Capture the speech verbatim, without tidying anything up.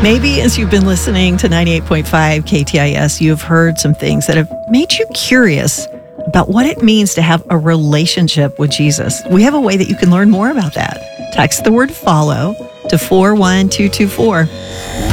Maybe as you've been listening to ninety-eight point five K T I S, you've heard some things that have made you curious about what it means to have a relationship with Jesus. We have a way that you can learn more about that. Text the word follow to four one two two four.